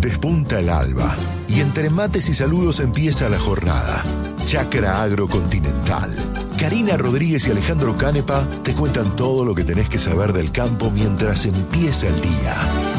Despunta el alba y entre mates y saludos empieza la jornada. Chacra Agrocontinental. Karina Rodríguez y Alejandro Canepa te cuentan todo lo que tenés que saber del campo mientras empieza el día.